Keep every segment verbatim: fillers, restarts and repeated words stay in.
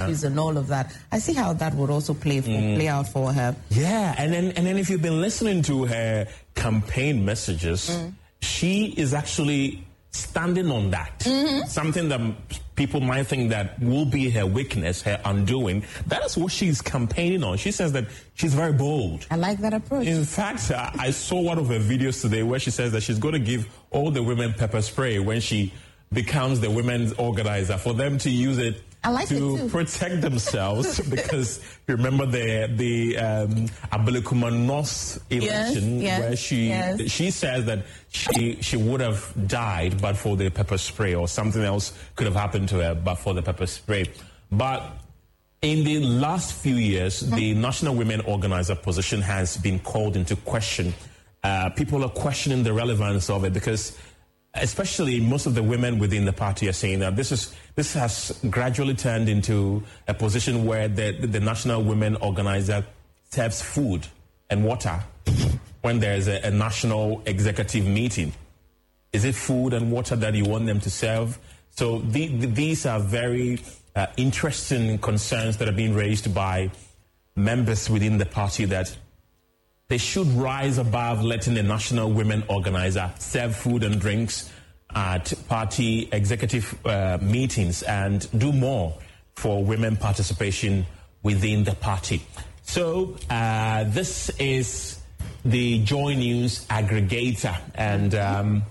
issues and all of that. I see how that would also play for, mm. play out for her. Yeah, and then and then if you've been listening to her campaign messages, mm. she is actually standing on that. Mm-hmm. Something that people might think that will be her weakness, her undoing. That is what she's campaigning on. She says that she's very bold. I like that approach. In fact, I, I saw one of her videos today where she says that she's going to give all the women pepper spray when she becomes the women's organizer, for them to use it I like to protect themselves. Because remember the the um, Abelikuma North election, yes, yes, where she yes. she says that she she would have died but for the pepper spray, or something else could have happened to her but for the pepper spray. But in the last few years, mm-hmm. the National Women Organizer position has been called into question. Uh, people are questioning the relevance of it, because especially most of the women within the party are saying that this is this has gradually turned into a position where the, the National Women Organizer serves food and water when there's a, a national executive meeting. Is it food and water that you want them to serve? So the, the, these are very uh, interesting concerns that are being raised by members within the party, that they should rise above letting the National Women Organizer serve food and drinks at party executive uh, meetings, and do more for women participation within the party. So uh, this is the Joy News aggregator, and um,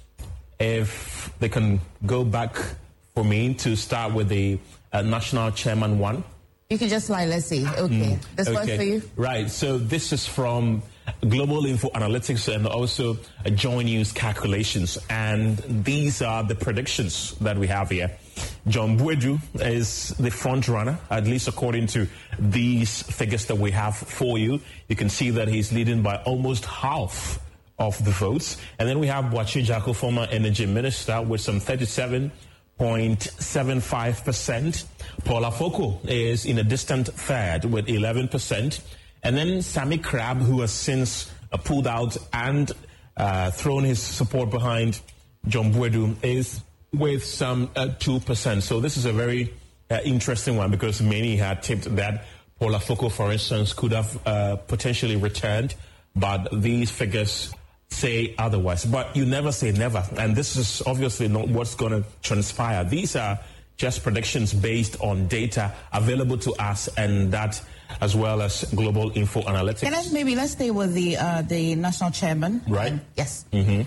if they can go back for me to start with the uh, national chairman one. You can just slide, let's see. Okay, mm, this okay. works for you? Right, so this is from Global Info Analytics and also Joy News calculations. And these are the predictions that we have here. John Boadu is the front runner, at least according to these figures that we have for you. You can see that he's leading by almost half of the votes. And then we have Boakye Jarko, former energy minister, with some thirty-seven point seven five percent. Paul Afoko is in a distant third with eleven percent. And then Sammy Crab, who has since uh, pulled out and uh, thrown his support behind John Boadu, is with some uh, two percent. So this is a very uh, interesting one, because many had tipped that Paul Afoko, for instance, could have uh, potentially returned, but these figures say otherwise. But you never say never, and this is obviously not what's going to transpire. These are just predictions based on data available to us, and that as well as Global Info Analytics. Can I maybe let's stay with the uh, the national chairman, right? Um, yes. Mm-hmm.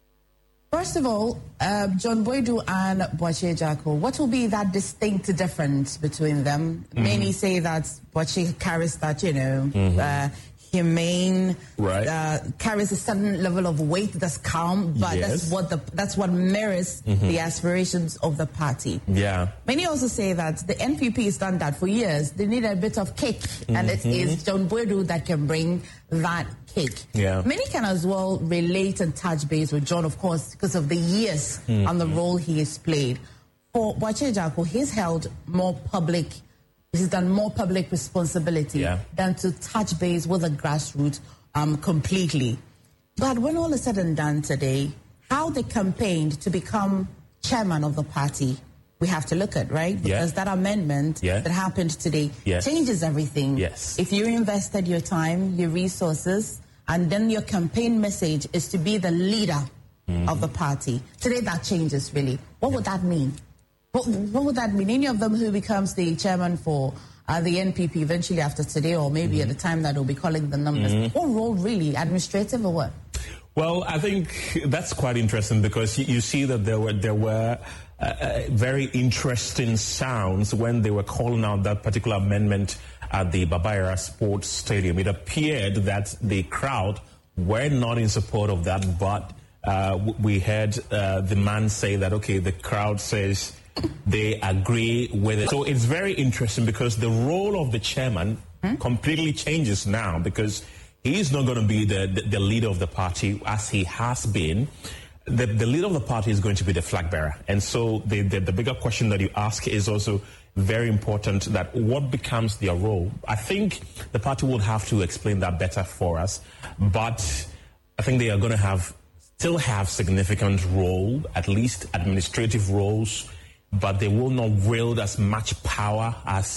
First of all, uh, John Boadu and Boakye Jarko, what will be that distinct difference between them? Mm-hmm. Many say that Boakye carries that, you know, mm-hmm. uh, humane, right. uh, carries a certain level of weight that's calm, but yes. that's what the that's what mirrors mm-hmm. the aspirations of the party. Yeah. Many also say that the N P P has done that for years. They need a bit of cake, mm-hmm. and it is John Boadu that can bring that cake. Yeah. Many can as well relate and touch base with John, of course, because of the years mm-hmm. and the role he has played. For Boakye Jarko, he's held more public. He's done more public responsibility yeah. than to touch base with the grassroots um, completely. But when all is said and done today, how they campaigned to become chairman of the party, we have to look at, right? Because yeah. that amendment yeah. that happened today yes. changes everything. Yes. If you invested your time, your resources, and then your campaign message is to be the leader mm-hmm. of the party, today that changes really. What yeah. would that mean? What, what would that mean? Any of them who becomes the chairman for uh, the N P P eventually after today, or maybe mm-hmm. at the time that will be calling the numbers, mm-hmm. what role really? Administrative or what? Well, I think that's quite interesting, because you, you see that there were there were uh, uh, very interesting sounds when they were calling out that particular amendment at the Babayara Sports Stadium. It appeared that the crowd were not in support of that, but uh, we heard uh, the man say that, okay, the crowd says they agree with it. So it's very interesting, because the role of the chairman hmm? completely changes now, because he is not going to be the, the, the leader of the party as he has been. The, the leader of the party is going to be the flag bearer. And so the, the, the bigger question that you ask is also very important, that what becomes their role. I think the party will have to explain that better for us, but I think they are going to have still have significant role, at least administrative roles, but they will not wield as much power as